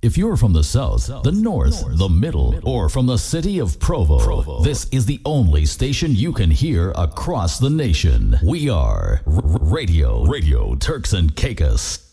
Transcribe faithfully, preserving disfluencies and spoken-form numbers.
If you're from the south, the north, the middle, or from the city of Provo, this is the only station you can hear across the nation. We are R- Radio, Radio Turks and Caicos.